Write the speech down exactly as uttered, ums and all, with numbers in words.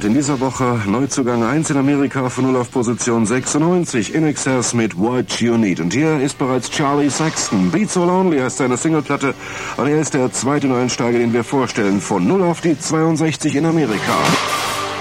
Chart in dieser Woche Neuzugang eins in Amerika von null auf Position sechsundneunzig. In Excess mit What You Need. Und hier ist bereits Charlie Saxton. Beat So Lonely heißt seine Singleplatte. Und er ist der zweite Neueinsteiger, den wir vorstellen. Von null auf die zweiundsechzig in Amerika.